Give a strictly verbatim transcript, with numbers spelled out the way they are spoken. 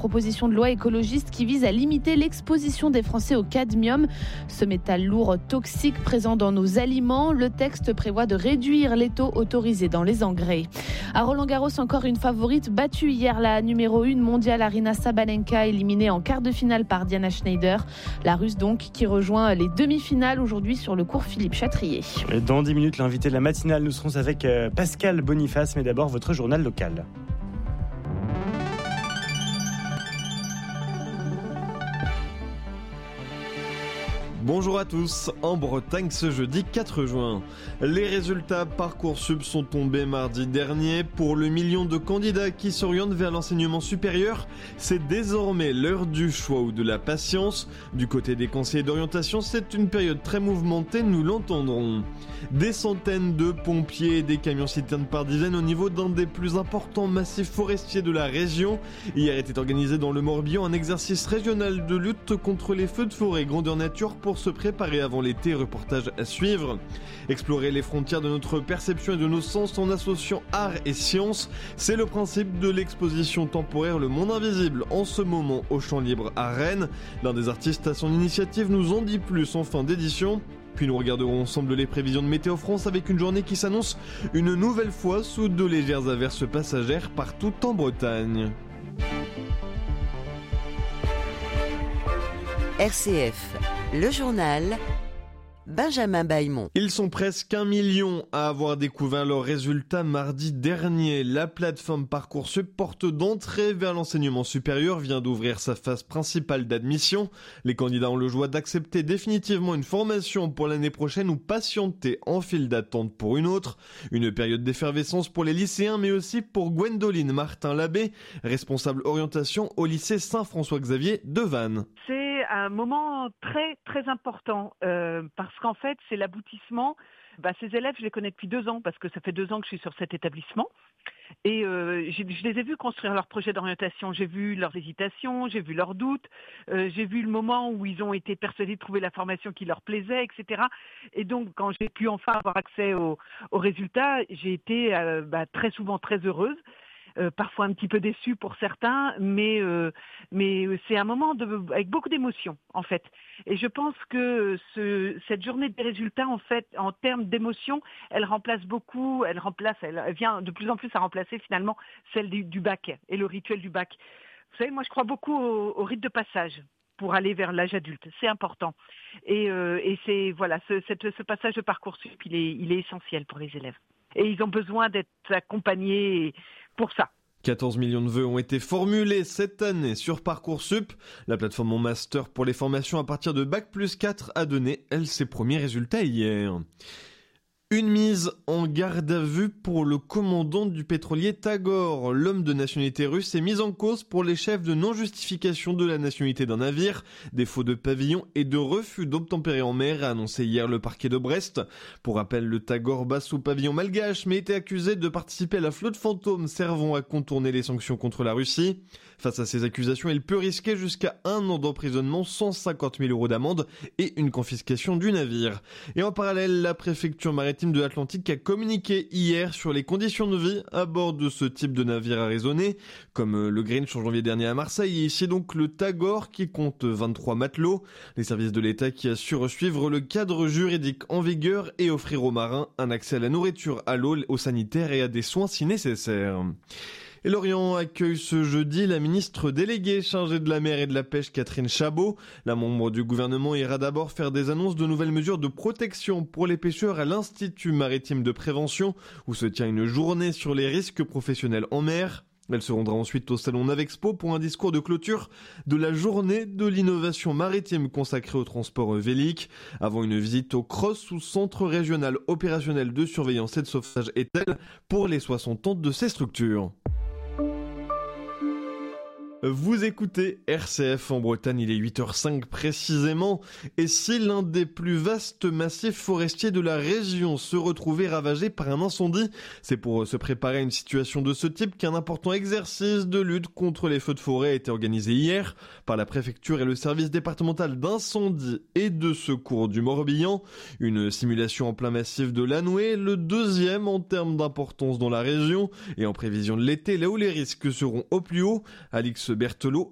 proposition de loi écologiste qui vise à limiter l'exposition des Français au cadmium, ce métal lourd toxique présent dans nos aliments. Le texte prévoit de réduire les taux autorisés dans les engrais. À Roland-Garros, encore une favorite battue hier, la numéro un mondiale Aryna Sabalenka, éliminée en quart de finale par Diana Schneider. La Russe donc qui rejoint les demi-finales aujourd'hui sur le cours Philippe Chatrier. Dans dix minutes, l'invité de la matinale, nous serons avec Pascal Boniface, mais d'abord votre journal local. Bonjour à tous, en Bretagne ce jeudi quatre juin. Les résultats Parcoursup sont tombés mardi dernier. Pour le million de candidats qui s'orientent vers l'enseignement supérieur, c'est désormais l'heure du choix ou de la patience. Du côté des conseillers d'orientation, c'est une période très mouvementée, nous l'entendrons. Des centaines de pompiers et des camions-citernes par dizaines au niveau d'un des plus importants massifs forestiers de la région. Hier était organisé dans le Morbihan un exercice régional de lutte contre les feux de forêt grandeur nature pour se préparer avant l'été, reportage à suivre. Explorer les frontières de notre perception et de nos sens en associant art et science, c'est le principe de l'exposition temporaire Le Monde Invisible en ce moment au Champ Libre à Rennes. L'un des artistes à son initiative nous en dit plus en fin d'édition. Puis nous regarderons ensemble les prévisions de Météo France avec une journée qui s'annonce une nouvelle fois sous de légères averses passagères partout en Bretagne. R C F, le journal, Benjamin Bailmont. Ils sont presque un million à avoir découvert leurs résultats mardi dernier. La plateforme Parcoursup, porte d'entrée vers l'enseignement supérieur, vient d'ouvrir sa phase principale d'admission. Les candidats ont le choix d'accepter définitivement une formation pour l'année prochaine ou patienter en file d'attente pour une autre. Une période d'effervescence pour les lycéens, mais aussi pour Gwendoline Martin-Labbé, responsable orientation au lycée Saint-François-Xavier de Vannes. C'est un moment très très important euh, parce qu'en fait c'est l'aboutissement. Bah, ces élèves je les connais depuis deux ans parce que ça fait deux ans que je suis sur cet établissement et euh, je les ai vus construire leur projet d'orientation, j'ai vu leurs hésitations, j'ai vu leurs doutes, euh, j'ai vu le moment où ils ont été persuadés de trouver la formation qui leur plaisait, et cetera. Et donc quand j'ai pu enfin avoir accès aux, aux résultats, j'ai été euh, bah, très souvent très heureuse. Euh, parfois un petit peu déçu pour certains, mais euh, mais c'est un moment de, avec beaucoup d'émotions en fait. Et je pense que ce, cette journée des résultats en fait, en termes d'émotions, elle remplace beaucoup, elle remplace, elle vient de plus en plus à remplacer finalement celle du, du bac et le rituel du bac. Vous savez, moi je crois beaucoup au, au rite de passage pour aller vers l'âge adulte, c'est important. Et, euh, et c'est voilà, ce, cette, ce passage de Parcoursup, il est, il est essentiel pour les élèves. Et ils ont besoin d'être accompagnés pour ça. quatorze millions de vœux ont été formulés cette année sur Parcoursup. La plateforme Mon Master pour les formations à partir de Bac plus quatre a donné, elle, ses premiers résultats hier. Une mise en garde à vue pour le commandant du pétrolier Tagor. L'homme de nationalité russe est mis en cause pour les chefs de non-justification de la nationalité d'un navire, défaut de pavillon et de refus d'obtempérer en mer, a annoncé hier le parquet de Brest. Pour rappel, le Tagor bat sous pavillon malgache mais était accusé de participer à la flotte fantôme servant à contourner les sanctions contre la Russie. Face à ces accusations, il peut risquer jusqu'à un an d'emprisonnement, cent cinquante mille euros d'amende et une confiscation du navire. Et en parallèle, la préfecture maritime de l'Atlantique a communiqué hier sur les conditions de vie à bord de ce type de navire arraisonné, comme le Grinch en janvier dernier à Marseille, et ici donc le Tagor qui compte vingt-trois matelots. Les services de l'État qui assurent suivre le cadre juridique en vigueur et offrir aux marins un accès à la nourriture, à l'eau, aux sanitaires et à des soins si nécessaire. Et Lorient accueille ce jeudi la ministre déléguée chargée de la mer et de la pêche Catherine Chabot. La membre du gouvernement ira d'abord faire des annonces de nouvelles mesures de protection pour les pêcheurs à l'Institut maritime de prévention où se tient une journée sur les risques professionnels en mer. Elle se rendra ensuite au salon Navexpo pour un discours de clôture de la journée de l'innovation maritime consacrée au transport vélique, avant une visite au C R O S ou Centre régional opérationnel de surveillance et de sauvetage E T E L pour les soixante ans de ces structures. Vous écoutez R C F en Bretagne, il est huit heures cinq précisément, et si l'un des plus vastes massifs forestiers de la région se retrouvait ravagé par un incendie, c'est pour se préparer à une situation de ce type qu'un important exercice de lutte contre les feux de forêt a été organisé hier par la préfecture et le service départemental d'incendie et de secours du Morbihan. Une simulation en plein massif de l'Anoué, le deuxième en termes d'importance dans la région, et en prévision de l'été, là où les risques seront au plus haut. Alix Berthelot,